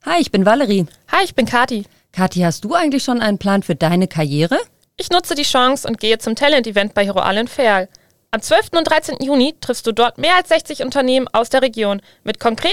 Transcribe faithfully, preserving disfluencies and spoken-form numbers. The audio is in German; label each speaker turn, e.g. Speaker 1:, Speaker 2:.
Speaker 1: Hi, ich bin Valerie.
Speaker 2: Hi, ich bin Kathi.
Speaker 1: Kathi, hast du eigentlich schon einen Plan für deine Karriere?
Speaker 2: Ich nutze die Chance und gehe zum Talent-Event bei Hero Allen Ferl. Am zwölften und dreizehnten Juni triffst du dort mehr als sechzig Unternehmen aus der Region mit konkreten